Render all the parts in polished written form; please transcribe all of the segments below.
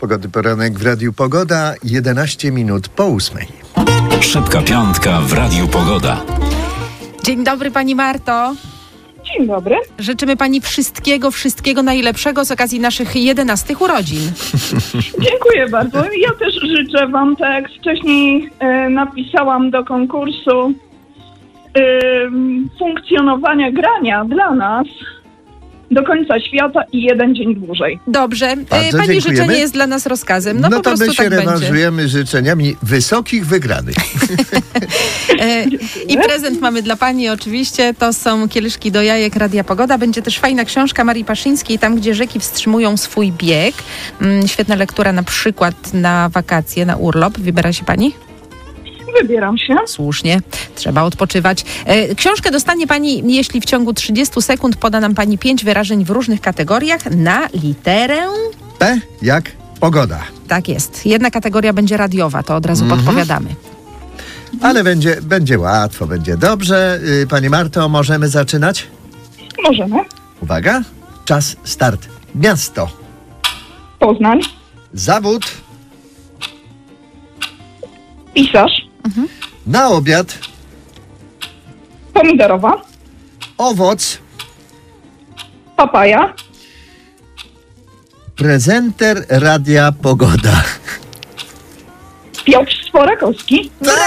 Pogody poranek w Radiu Pogoda, 11 minut po 8. Szybka piątka w Radiu Pogoda. Dzień dobry pani Marto. Dzień dobry. Życzymy pani wszystkiego najlepszego z okazji naszych 11 urodzin. Dziękuję bardzo. Ja też życzę wam, tak jak wcześniej napisałam do konkursu, funkcjonowania grania dla nas do końca świata i jeden dzień dłużej. Dobrze. Bardzo Pani dziękujemy. życzenie jest dla nas rozkazem. No po to prostu my się tak będzie. rewanżujemy życzeniami wysokich wygranych. I prezent mamy dla pani oczywiście. To są kieliszki do jajek Radia Pogoda. Będzie też fajna książka Marii Paszyńskiej, Tam, gdzie rzeki wstrzymują swój bieg. Świetna lektura na przykład na wakacje, na urlop. Wybiera się pani? Wybieram się. Słusznie, trzeba odpoczywać. Książkę dostanie pani, jeśli w ciągu 30 sekund poda nam pani 5 wyrażeń w różnych kategoriach na literę... P jak pogoda. Tak jest. Jedna kategoria będzie radiowa, to od razu podpowiadamy. Ale będzie łatwo, będzie dobrze. Pani Marto, możemy zaczynać? Możemy. Uwaga, czas, start. Miasto, Poznań. zawód, Pisarz. na obiad, Pomidorowa. owoc, Papaja. prezenter Radia Pogoda. Piotr Sporakowski.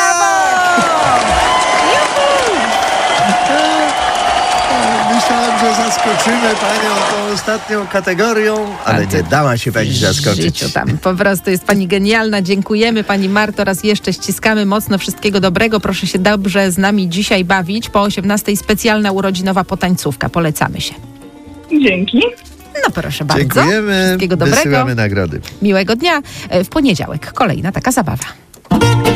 Myślałem, że zaskoczymy panią tą ostatnią kategorią, ale nie dała się pani W zaskoczyć. życiu tam. Po prostu jest pani genialna. Dziękujemy pani Marto. Raz jeszcze ściskamy mocno. Wszystkiego dobrego. Proszę się dobrze z nami dzisiaj bawić. Po 18:00 specjalna urodzinowa potańcówka. Polecamy się. Dzięki. No proszę bardzo. Dziękujemy, Wszystkiego dobrego. wysyłamy nagrody. Miłego dnia. W poniedziałek kolejna taka zabawa.